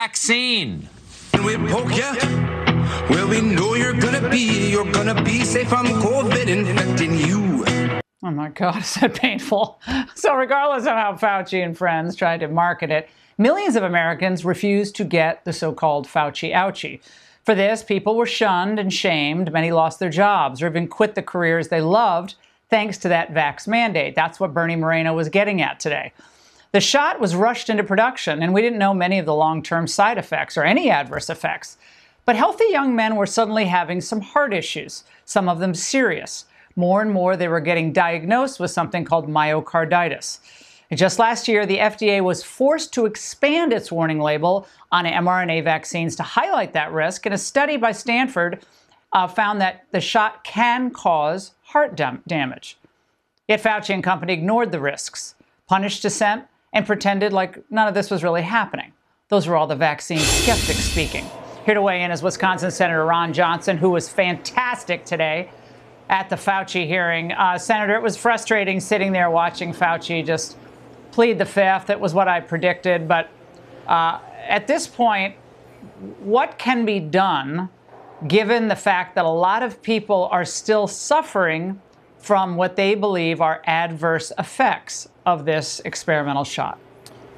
vaccine. We poke ya where we know you're gonna be safe from COVID infecting you. Oh my God, is that painful? So regardless of how Fauci and friends tried to market it, millions of Americans refused to get the so-called Fauci ouchie. For this, people were shunned and shamed. Many lost their jobs or even quit the careers they loved thanks to that vax mandate. That's what Bernie Moreno was getting at today. The shot was rushed into production, and we didn't know many of the long-term side effects or any adverse effects. But healthy young men were suddenly having some heart issues, some of them serious. More and more, they were getting diagnosed with something called myocarditis. And just last year, the FDA was forced to expand its warning label on mRNA vaccines to highlight that risk. And a study by Stanford found that the shot can cause heart damage. Yet Fauci and company ignored the risks, punished dissent, and pretended like none of this was really happening. Those were all the vaccine skeptics speaking. Here to weigh in is Wisconsin Senator Ron Johnson, who was fantastic today at the Fauci hearing. Senator, it was frustrating sitting there watching Fauci just plead the fifth. It was what I predicted. But at this point, what can be done given the fact that a lot of people are still suffering from what they believe are adverse effects of this experimental shot?